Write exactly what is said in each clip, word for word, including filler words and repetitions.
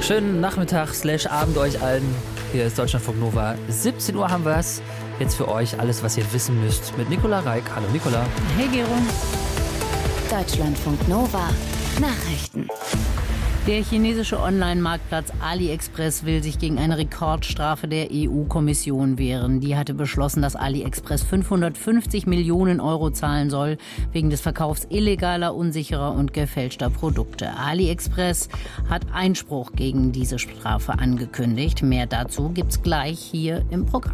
Schönen Nachmittag slash Abend euch allen. Hier ist Deutschlandfunk Nova. siebzehn Uhr haben wir es. Jetzt für euch alles, was ihr wissen müsst. Mit Nicola Reik. Hallo Nicola. Hey Gero. Deutschlandfunk Nova. Nachrichten. Der chinesische Online-Marktplatz AliExpress will sich gegen eine Rekordstrafe der E U-Kommission wehren. Die hatte beschlossen, dass AliExpress fünfhundertfünfzig Millionen Euro zahlen soll, wegen des Verkaufs illegaler, unsicherer und gefälschter Produkte. AliExpress hat Einspruch gegen diese Strafe angekündigt. Mehr dazu gibt's gleich hier im Programm.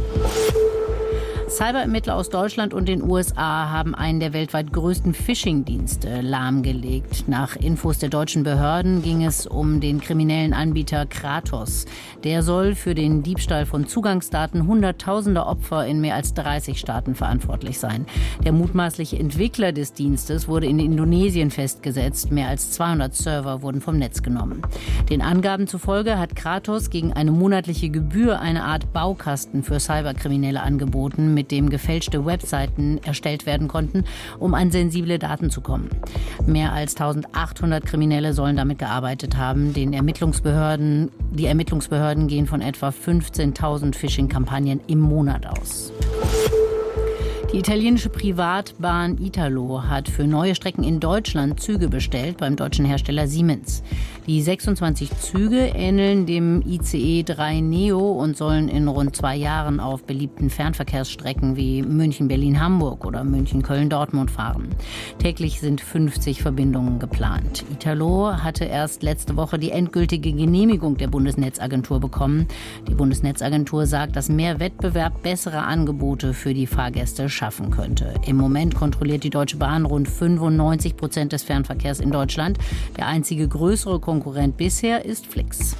Cyberermittler aus Deutschland und den U S A haben einen der weltweit größten Phishing-Dienste lahmgelegt. Nach Infos der deutschen Behörden ging es um den kriminellen Anbieter Kratos. Der soll für den Diebstahl von Zugangsdaten hunderttausender Opfer in mehr als dreißig Staaten verantwortlich sein. Der mutmaßliche Entwickler des Dienstes wurde in Indonesien festgesetzt. Mehr als zweihundert Server wurden vom Netz genommen. Den Angaben zufolge hat Kratos gegen eine monatliche Gebühr eine Art Baukasten für Cyberkriminelle angeboten, mit dem gefälschte Webseiten erstellt werden konnten, um an sensible Daten zu kommen. Mehr als eintausendachthundert Kriminelle sollen damit gearbeitet haben. Den Ermittlungsbehörden, die Ermittlungsbehörden gehen von etwa fünfzehntausend Phishing-Kampagnen im Monat aus. Die italienische Privatbahn Italo hat für neue Strecken in Deutschland Züge bestellt beim deutschen Hersteller Siemens. Die sechsundzwanzig Züge ähneln dem I C E drei Neo und sollen in rund zwei Jahren auf beliebten Fernverkehrsstrecken wie München-Berlin-Hamburg oder München-Köln-Dortmund fahren. Täglich sind fünfzig Verbindungen geplant. Italo hatte erst letzte Woche die endgültige Genehmigung der Bundesnetzagentur bekommen. Die Bundesnetzagentur sagt, dass mehr Wettbewerb bessere Angebote für die Fahrgäste schaffen könnte. Im Moment kontrolliert die Deutsche Bahn rund fünfundneunzig Prozent des Fernverkehrs in Deutschland. Der einzige größere Konkurrent bisher ist Flix.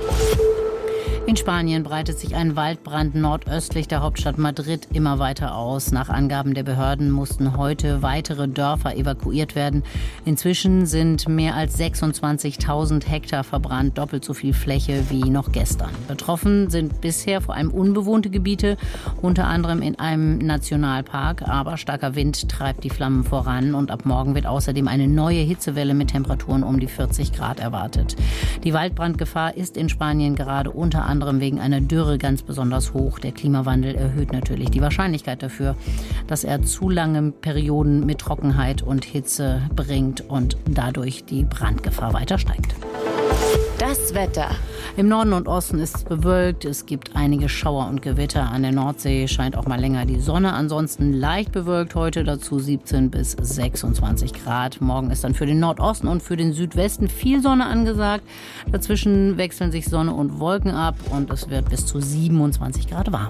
In Spanien breitet sich ein Waldbrand nordöstlich der Hauptstadt Madrid immer weiter aus. Nach Angaben der Behörden mussten heute weitere Dörfer evakuiert werden. Inzwischen sind mehr als sechsundzwanzigtausend Hektar verbrannt, doppelt so viel Fläche wie noch gestern. Betroffen sind bisher vor allem unbewohnte Gebiete, unter anderem in einem Nationalpark. Aber starker Wind treibt die Flammen voran und ab morgen wird außerdem eine neue Hitzewelle mit Temperaturen um die vierzig Grad erwartet. Die Waldbrandgefahr ist in Spanien gerade unter anderem wegen einer Dürre ganz besonders hoch. Der Klimawandel erhöht natürlich die Wahrscheinlichkeit dafür, dass er zu lange Perioden mit Trockenheit und Hitze bringt und dadurch die Brandgefahr weiter steigt. Das Wetter. Im Norden und Osten ist es bewölkt. Es gibt einige Schauer und Gewitter. An der Nordsee scheint auch mal länger die Sonne. Ansonsten leicht bewölkt heute, dazu siebzehn bis sechsundzwanzig Grad. Morgen ist dann für den Nordosten und für den Südwesten viel Sonne angesagt. Dazwischen wechseln sich Sonne und Wolken ab und es wird bis zu siebenundzwanzig Grad warm.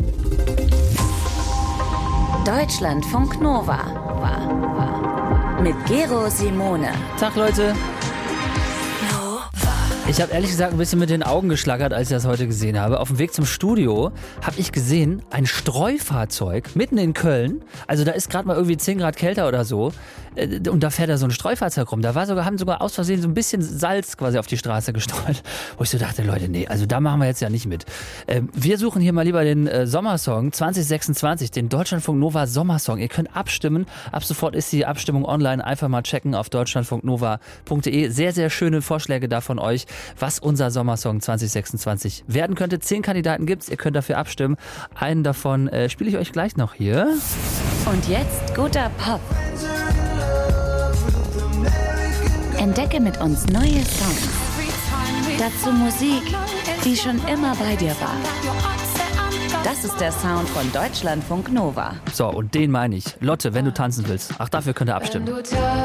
Deutschlandfunk Nova. Mit Gero Simone. Tag Leute. Ich habe ehrlich gesagt ein bisschen mit den Augen geschlagert, als ich das heute gesehen habe. Auf dem Weg zum Studio habe ich gesehen, ein Streufahrzeug mitten in Köln. Also da ist gerade mal irgendwie zehn Grad kälter oder so. Und da fährt da so ein Streufahrzeug rum. Da war sogar, haben sogar aus Versehen so ein bisschen Salz quasi auf die Straße gestreut. Wo ich so dachte, Leute, nee, also da machen wir jetzt ja nicht mit. Wir suchen hier mal lieber den Sommersong zwanzig sechsundzwanzig, den Deutschlandfunk Nova Sommersong. Ihr könnt abstimmen. Ab sofort ist die Abstimmung online. Einfach mal checken auf deutschlandfunknova punkt de. Sehr, sehr schöne Vorschläge da von euch, was unser Sommersong zwanzig sechsundzwanzig werden könnte. Zehn Kandidaten gibt's, ihr könnt dafür abstimmen. Einen davon äh, spiele ich euch gleich noch hier. Und jetzt guter Pop. Entdecke mit uns neue Songs. Dazu Musik, die schon immer bei dir war. Das ist der Sound von Deutschlandfunk Nova. So, und den meine ich. Lotte, wenn du tanzen willst. Ach, dafür könnt ihr abstimmen.